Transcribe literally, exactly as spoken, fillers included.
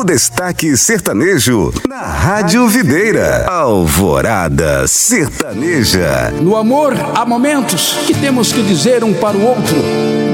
O destaque sertanejo na Rádio Videira. Alvorada Sertaneja. No amor, há momentos que temos que dizer um para o outro: